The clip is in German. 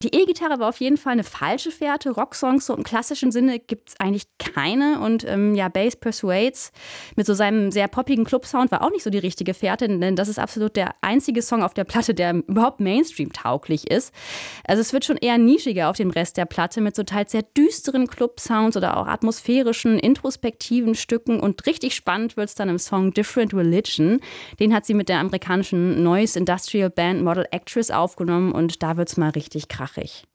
Die E-Gitarre war auf jeden Fall eine falsche Fährte. Rocksongs so im klassischen Sinne gibt es eigentlich keine. Und Bass Persuades mit so seinem sehr poppigen Clubsound war auch nicht so die richtige Fährte, denn das ist absolut der einzige Song auf der Platte, der überhaupt Mainstream-tauglich ist. Also es wird schon eher nischiger auf dem Rest der Platte mit so teils sehr düsteren Club-Sounds oder auch atmosphärischen, introspektiven Stücken. Und richtig spannend wird es dann im Song Different Religion. Den hat sie mit der amerikanischen Noise Industrial Band Model Actress aufgenommen und da wird es mal richtig krachig.